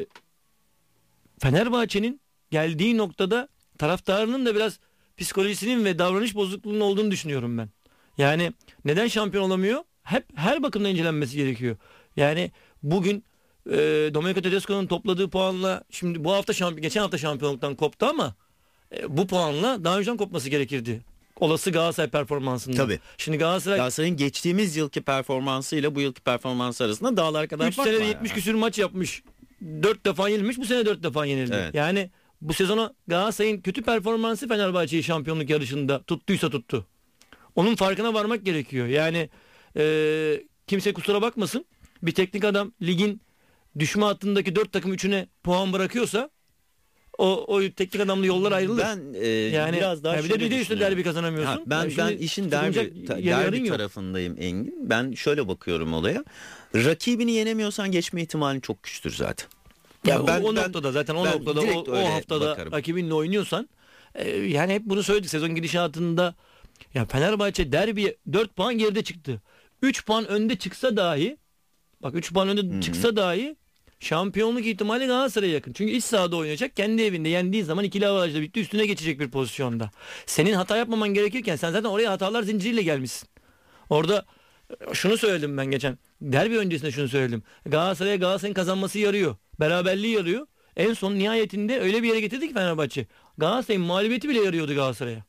Fenerbahçe'nin geldiği noktada taraftarının da biraz psikolojisinin ve davranış bozukluğunun olduğunu düşünüyorum ben. Yani neden şampiyon olamıyor? Hep her bakımdan incelenmesi gerekiyor. Yani bugün e, Domenico Tedesco'nun topladığı puanla, şimdi bu hafta şampiyon, geçen hafta şampiyonluktan koptu ama e, bu puanla daha önceden kopması gerekirdi. Olası Galatasaray performansında. Tabii. Şimdi Galatasaray Galatasaray'ın geçtiğimiz yılki performansı ile bu yılki performansı arasında dağlar kadar üç fark var. senede yani. yetmiş küsür maç yapmış. dört defa yenilmiş. Bu sene dört defa yenildi. Evet. Yani bu sezona Galatasaray'ın kötü performansı Fenerbahçe'yi şampiyonluk yarışında tuttuysa tuttu. Onun farkına varmak gerekiyor. Yani e, kimse kusura bakmasın. Bir teknik adam ligin düşme hattındaki dört takım üçüne puan bırakıyorsa o, o teknik adamla yollar ayrılır. Ben e, yani, biraz daha yani bir de bir de üstüne derbi kazanamıyorsun. Ha, ben Yani ben şimdi işin tutunacak derbi, ta- yerlerin derbi yok. tarafındayım Engin. Ben şöyle bakıyorum olaya. Rakibini yenemiyorsan geçme ihtimalin çok güçtür zaten. Ya Ya o, ben- o ben- noktada zaten o ben noktada direkt o, o öyle haftada bakarım. rakibinle oynuyorsan e, yani hep bunu söyledik sezon gidişatında, ya Fenerbahçe derbiye dört puan geride çıktı. üç puan önde çıksa dahi, bak üç puan önde Hı-hı. çıksa dahi şampiyonluk ihtimali Galatasaray'a yakın. Çünkü iç sahada oynayacak, kendi evinde yendiği zaman ikili avarajla bitti, üstüne geçecek bir pozisyonda. Senin hata yapmaman gerekirken sen zaten oraya hatalar zinciriyle gelmişsin. Orada şunu söyledim ben geçen. Derbi öncesinde şunu söyledim. Galatasaray'a Galatasaray'ın kazanması yarıyor. Beraberliği yarıyor. En son nihayetinde öyle bir yere getirdi ki Fenerbahçe. Galatasaray'ın mağlubiyeti bile yarıyordu Galatasaray'a.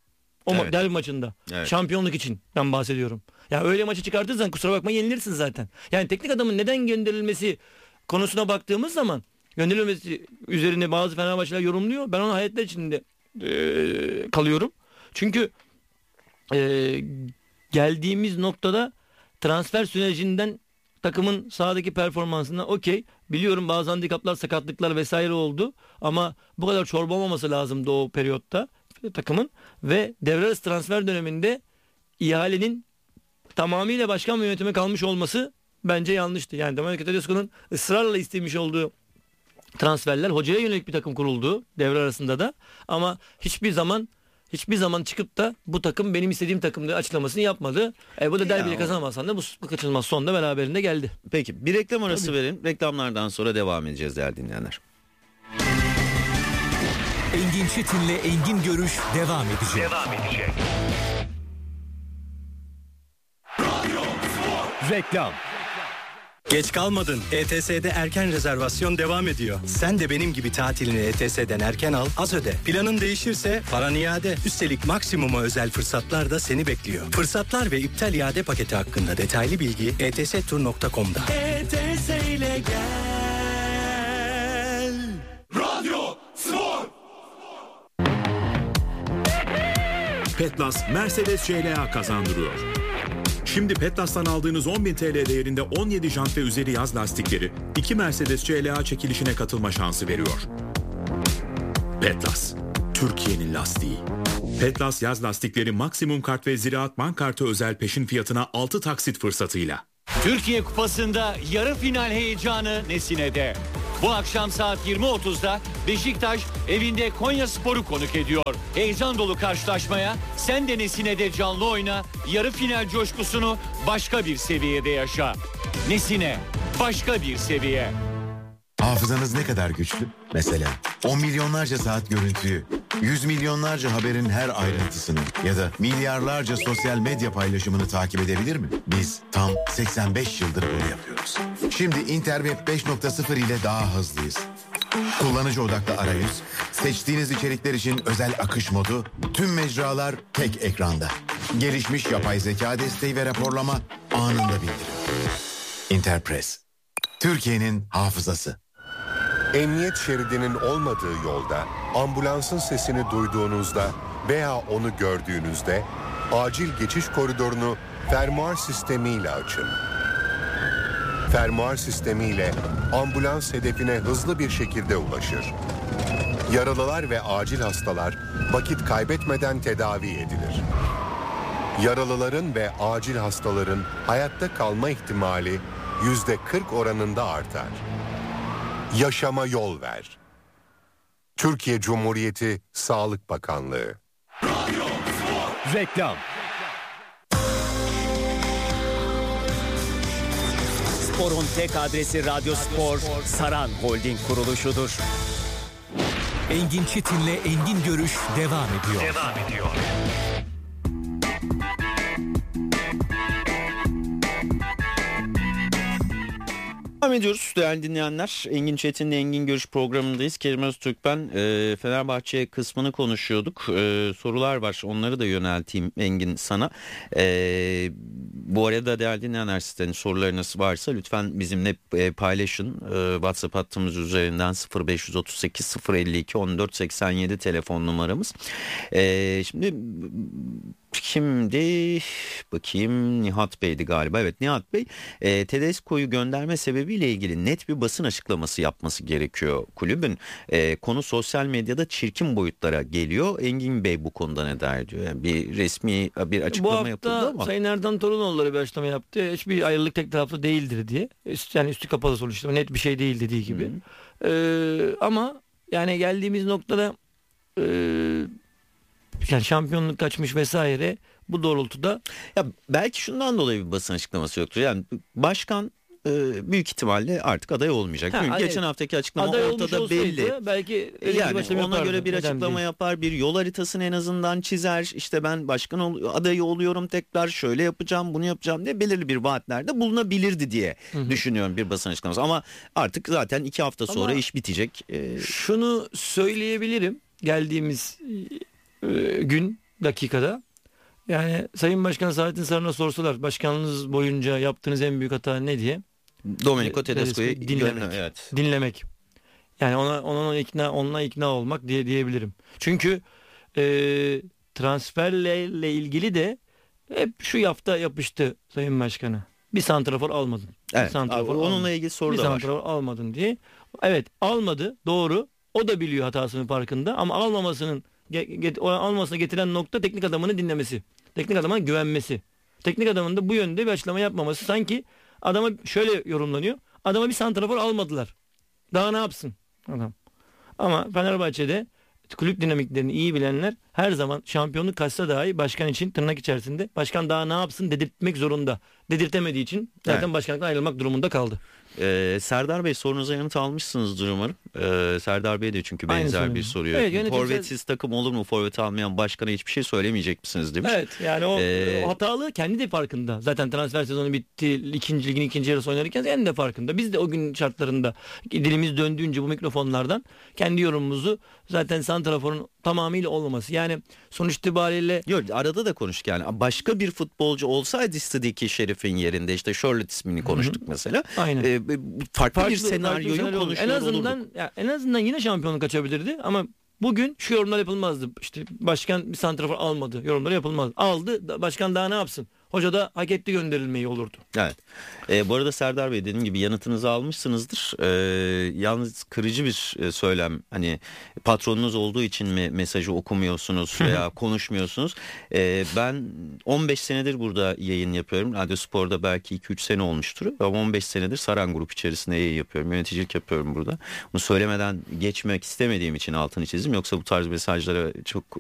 O Evet. derbi maçında. Evet. Şampiyonluk için ben bahsediyorum. Ya öyle maçı çıkartırsan kusura bakma yenilirsin zaten. Yani teknik adamın neden gönderilmesi konusuna baktığımız zaman gönderilmesi üzerine bazı Fenerbahçeliler yorumluyor. Ben ona hayretler içinde e, kalıyorum. Çünkü e, geldiğimiz noktada transfer sürecinden takımın sahadaki performansına okey. Biliyorum bazı handikaplar, sakatlıklar vesaire oldu. Ama bu kadar çorba olmaması lazımdı o periyotta takımın. Ve devre arası transfer döneminde ihalenin tamamıyla başkan yönetime kalmış olması bence yanlıştı. Yani Domenico Tedesco'nun ısrarla istemiş olduğu transferler, hocaya yönelik bir takım kuruldu devre arasında da. Ama hiçbir zaman hiçbir zaman çıkıp da bu takım benim istediğim takımdı açıklamasını yapmadı. E, bu da derbiyi kazanamazsan da bu kaçınılmaz sonunda beraberinde geldi. Peki bir reklam arası Tabii. verelim. Reklamlardan sonra devam edeceğiz değerli dinleyenler. Engin Çetin'le Engin Görüş devam edecek. Devam edecek. Reklam. Geç kalmadın. E T S'de erken rezervasyon devam ediyor. Sen de benim gibi tatilini E T S'den erken al, az öde. Planın değişirse paran iade. Üstelik maksimuma özel fırsatlar da seni bekliyor. Fırsatlar ve iptal iade paketi hakkında detaylı bilgi e t s tur nokta com'da. E T S ile gel. Radyo Spor. Petlas Mercedes C L A kazandırıyor. Şimdi Petlas'tan aldığınız on bin T L değerinde on yedi jant ve üzeri yaz lastikleri iki Mercedes C L A çekilişine katılma şansı veriyor. Petlas, Türkiye'nin lastiği. Petlas yaz lastikleri maksimum kart ve Ziraat Bank kartı özel peşin fiyatına altı taksit fırsatıyla. Türkiye Kupası'nda yarı final heyecanı Nesine'de. Bu akşam saat yirmi otuzda Beşiktaş evinde Konyaspor'u konuk ediyor. Heyecan dolu karşılaşmaya sen de Nesine'de canlı oyna, yarı final coşkusunu başka bir seviyede yaşa. Nesine, başka bir seviye. Hafızanız ne kadar güçlü? Mesela on milyonlarca saat görüntüyü, yüz milyonlarca haberin her ayrıntısını ya da milyarlarca sosyal medya paylaşımını takip edebilir mi? Biz tam seksen beş yıldır bunu yapıyoruz. Şimdi Interweb beş nokta sıfır ile daha hızlıyız. Kullanıcı odaklı arayüz, seçtiğiniz içerikler için özel akış modu, tüm mecralar tek ekranda. Gelişmiş yapay zeka desteği ve raporlama anında bildirim. Interpress, Türkiye'nin hafızası. Emniyet şeridinin olmadığı yolda, ambulansın sesini duyduğunuzda veya onu gördüğünüzde acil geçiş koridorunu fermuar sistemiyle açın. Fermuar sistemiyle ambulans hedefine hızlı bir şekilde ulaşır. Yaralılar ve acil hastalar vakit kaybetmeden tedavi edilir. Yaralıların ve acil hastaların hayatta kalma ihtimali yüzde kırk oranında artar. Yaşama yol ver. Türkiye Cumhuriyeti Sağlık Bakanlığı. Reklam. Spor'un tek adresi Radyo Spor, Saran Holding kuruluşudur. Engin Çetin'le Engin Görüş devam ediyor. Devam ediyor. Devam ediyoruz değerli dinleyenler. Engin Çetin'le Engin Görüş programındayız. Kerim Öztürk ben. E, Fenerbahçe kısmını konuşuyorduk. E, sorular var. Onları da yönelteyim Engin sana. E, bu arada değerli dinleyenler, sizlerin sorularınız varsa lütfen bizimle e, paylaşın. E, WhatsApp hattımız üzerinden sıfır beş otuz sekiz sıfır elli iki on dört seksen yedi telefon numaramız. E, şimdi Şimdi bakayım, Nihat Bey'di galiba. Evet, Nihat Bey, e, Tedesco'yu gönderme sebebiyle ilgili net bir basın açıklaması yapması gerekiyor kulübün. E, konu sosyal medyada çirkin boyutlara geliyor. Engin Bey bu konuda ne der diyor. Yani bir resmi bir açıklama yapıldı ama. Bu hafta Sayın Erdan Torunoğulları bir açıklama yaptı. Hiçbir ayrılık tek taraflı değildir diye. Yani üstü kapalı sonuçta net bir şey değil dediği gibi. Ee, ama yani geldiğimiz noktada e, yani şampiyonluk kaçmış vesaire, bu doğrultuda. Ya belki şundan dolayı bir basın açıklaması yoktur. Yani başkan e, büyük ihtimalle artık aday olmayacak. Ha, Çünkü geçen haftaki açıklama aday ortada belli. Belki yani ona göre bir açıklama değil. yapar, bir yol haritasını en azından çizer. İşte ben başkan ol- adayı oluyorum tekrar, şöyle yapacağım, bunu yapacağım diye belirli bir vaatlerde bulunabilirdi diye Hı-hı. düşünüyorum bir basın açıklaması. Ama artık zaten iki hafta sonra Ama iş bitecek. Ee... Şunu söyleyebilirim, geldiğimiz gün dakikada. Yani Sayın Başkan Saadettin Saran'a sorsalar başkanlığınız boyunca yaptığınız en büyük hata ne diye? Domenico Tedesco'yu dinlemek. Gönlü, evet. Dinlemek. Yani ona ona ikna onunla ikna olmak diye diyebilirim. Çünkü e, transferle ilgili de hep şu yafta yapıştı Sayın Başkan'a. Bir santrafor almadın. Evet. Bir santrafor Abi, onunla almadın. ilgili soru bir da var. Bir santrafor almadın diye. Evet, almadı. Doğru. O da biliyor hatasının farkında ama almamasının get, o almasına getiren nokta teknik adamını dinlemesi. Teknik adamına güvenmesi. Teknik adamın da bu yönde bir açıklama yapmaması. Sanki adama şöyle yorumlanıyor. Adama bir santrafor almadılar. Daha ne yapsın adam? Ama Fenerbahçe'de kulüp dinamiklerini iyi bilenler her zaman şampiyonluk kaçsa dahi başkan için tırnak içerisinde başkan daha ne yapsın dedirtmek zorunda. Dedirtemediği için zaten Evet. başkanlıktan ayrılmak durumunda kaldı. Ee, Serdar Bey, sorunuza yanıt almışsınızdır umarım. Ee, Serdar Bey de çünkü benzer Aynı bir soru. soruyor. Evet, yönetimsel- Forvetsiz takım olur mu? Forvet almayan başkana hiçbir şey söylemeyecek misiniz demiş. Evet, yani o, Ee, o hatalı kendi de farkında. Zaten transfer sezonu bitti. İkinci ligin ikinci yarısı oynarken kendi de farkında. Biz de o gün şartlarında dilimiz döndüğünce bu mikrofonlardan kendi yorumumuzu zaten santraforun tamamıyla olmaması. Yani sonuç itibariyle... Yok, arada da konuştuk yani. Başka bir futbolcu olsaydı Sıdiki Şerif'in yerinde, işte Charlotte ismini konuştuk mesela. Aynen. Ee, farklı, bir senaryoyu farklı senaryo olur. konuşuyor En azından olurduk. ya, en azından yine şampiyonluk kaçabilirdi ama bugün şu yorumlar yapılmazdı. İşte başkan bir santrafor almadı. Yorumları yapılmaz. Aldı. da- Başkan daha ne yapsın? Hoca da hak etti gönderilmeyi olurdu. Evet. Ee, bu arada Serdar Bey, dediğim gibi yanıtınızı almışsınızdır. Ee, yalnız kırıcı bir e, söylem. Hani patronunuz olduğu için mi mesajı okumuyorsunuz veya konuşmuyorsunuz? Ee, ben on beş senedir burada yayın yapıyorum. Radyo Spor'da belki iki üç sene olmuştur. Ama on beş senedir Saran Grup içerisinde yayın yapıyorum. Yöneticilik yapıyorum burada. Bunu söylemeden geçmek istemediğim için altını çizdim. Yoksa bu tarz mesajlara çok